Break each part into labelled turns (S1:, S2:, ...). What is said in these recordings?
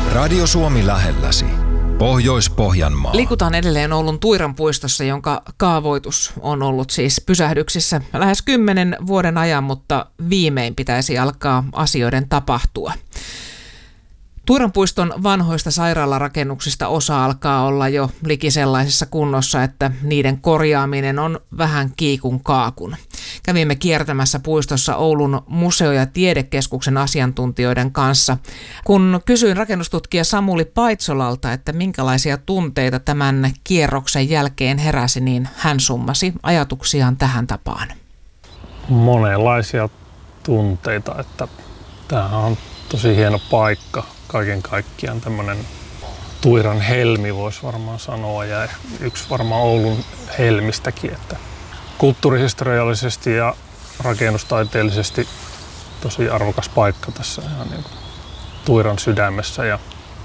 S1: Radio Suomi lähelläsi. Pohjois-Pohjanmaa.
S2: Liikutaan edelleen Oulun Tuiran puistossa, jonka kaavoitus on ollut siis pysähdyksissä lähes 10 vuoden ajan, mutta viimein pitäisi alkaa asioiden tapahtua. Tuiran puiston vanhoista sairaalarakennuksista osa alkaa olla jo liki sellaisessa kunnossa, että niiden korjaaminen on vähän kiikun kaakun. Kävimme kiertämässä puistossa Oulun museo- ja tiedekeskuksen asiantuntijoiden kanssa. Kun kysyin rakennustutkija Samuli Paitsolalta, että minkälaisia tunteita tämän kierroksen jälkeen heräsi, niin hän summasi ajatuksiaan tähän tapaan.
S3: Monenlaisia tunteita, että tämä on tosi hieno paikka. Kaiken kaikkiaan tämmöinen Tuiran helmi voisi varmaan sanoa ja yksi varmaan Oulun helmistäkin, että kulttuurihistoriallisesti ja rakennustaiteellisesti tosi arvokas paikka tässä ihan niin kuin Tuiran sydämessä ja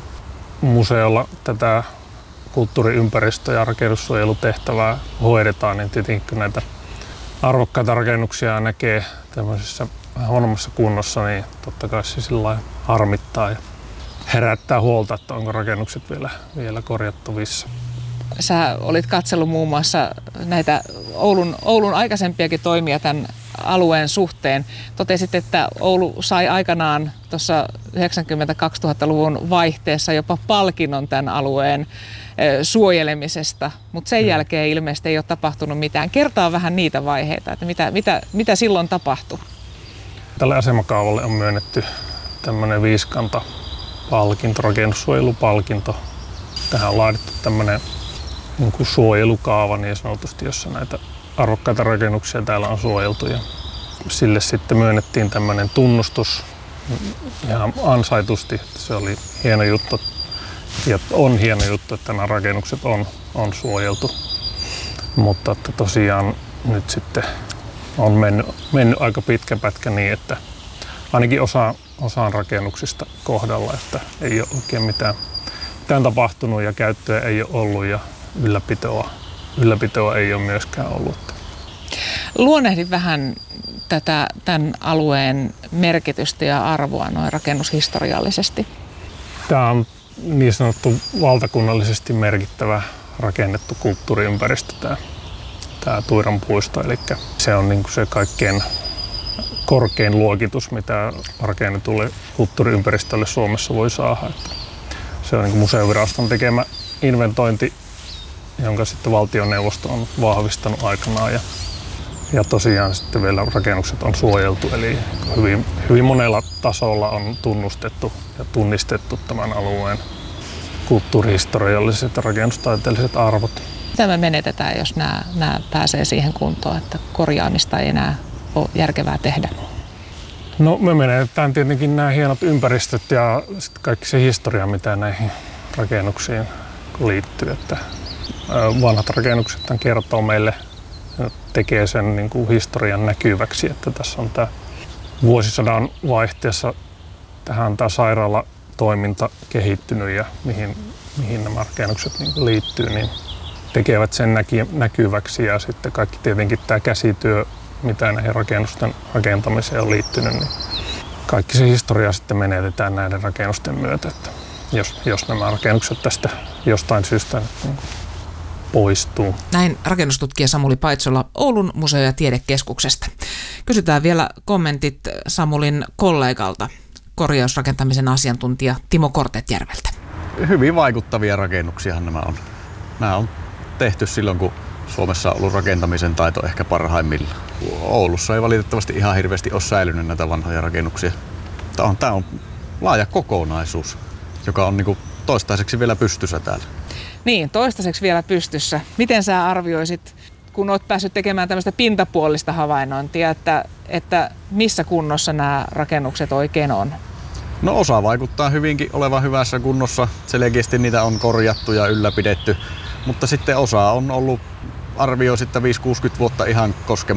S3: museolla tätä kulttuuriympäristö- ja rakennussuojelutehtävää hoidetaan, niin tietenkin kun näitä arvokkaita rakennuksia näkee tämmöisessä huonommassa kunnossa, niin totta kai se sillä harmittaa ja herättää huolta, että onko rakennukset vielä korjattavissa.
S2: Sä olit katsellut muun muassa näitä Oulun aikaisempiakin toimia tämän alueen suhteen. Totesit, että Oulu sai aikanaan tuossa 90-2000-luvun vaihteessa jopa palkinnon tämän alueen suojelemisesta, mutta sen jälkeen ilmeisesti ei ole tapahtunut mitään. Kertaa vähän niitä vaiheita, että mitä silloin tapahtui?
S3: Tälle asemakaavalle on myönnetty tämmöinen viiskanta-palkinto, rakennussuojelupalkinto. Tähän on laadittu tämmöinen niin kuin suojelukaava niin sanotusti, jossa näitä arvokkaita rakennuksia täällä on suojeltu. Ja sille sitten myönnettiin tämmöinen tunnustus ihan ansaitusti. Se oli hieno juttu ja on hieno juttu, että nämä rakennukset on suojeltu. Mutta että tosiaan nyt sitten on mennyt aika pitkä pätkä niin, että ainakin osaan rakennuksista kohdalla, että ei ole oikein mitään tapahtunut ja käyttöä ei ole ollut ja ylläpitoa ei ole myöskään ollut.
S2: Luonnehdin vähän tämän alueen merkitystä ja arvoa noin rakennushistoriallisesti.
S3: Tämä on niin sanottu valtakunnallisesti merkittävä rakennettu kulttuuriympäristö, tämä Tuiran puisto. Eli se on niin kuin se kaikkein korkein luokitus, mitä rakennetulle kulttuuriympäristölle Suomessa voi saada. Se on niin kuin museoviraston tekemä inventointi, jonka sitten valtioneuvosto on vahvistanut aikanaan. Ja tosiaan sitten vielä rakennukset on suojeltu, eli hyvin monella tasolla on tunnustettu ja tunnistettu tämän alueen kulttuurihistorialliset ja rakennustaiteelliset arvot.
S2: Mitä me menetetään, jos nämä pääsee siihen kuntoon, että korjaamista ei enää ole järkevää tehdä?
S3: No me menetetään tietenkin nämä hienot ympäristöt ja sitten kaikki se historia, mitä näihin rakennuksiin liittyy. Että vanhat rakennukset kertoo meille, tekee sen niin kuin historian näkyväksi, että tässä on tämä vuosisadan vaihteessa tähän tämä sairaalatoiminta kehittynyt ja mihin nämä rakennukset niin kuin liittyy, niin tekevät sen näkyväksi ja sitten kaikki tietenkin tämä käsityö, mitä näihin rakennusten rakentamiseen on liittynyt, niin kaikki se historia sitten menetetään näiden rakennusten myötä, että jos nämä rakennukset tästä jostain syystä poistuu.
S2: Näin rakennustutkija Samuli Paitsola Oulun museo- ja tiedekeskuksesta. Kysytään vielä kommentit Samulin kollegalta, korjausrakentamisen asiantuntija Timo Kortetjärveltä.
S4: Hyvin vaikuttavia rakennuksiahan nämä on. Nämä on tehty silloin, kun Suomessa on ollut rakentamisen taito ehkä parhaimmillaan. Oulussa ei valitettavasti ihan hirveästi ole säilynyt näitä vanhoja rakennuksia. Tämä on laaja kokonaisuus, joka on niin kuin toistaiseksi vielä pystyssä täällä.
S2: Niin, toistaiseksi vielä pystyssä. Miten sä arvioisit, kun olet päässyt tekemään tämmöistä pintapuolista havainnointia, että missä kunnossa nämä rakennukset oikein on?
S4: No osa vaikuttaa hyvinkin olevan hyvässä kunnossa. Selkeästi niitä on korjattu ja ylläpidetty, mutta sitten osa on ollut arvio sitten 5-60 vuotta ihan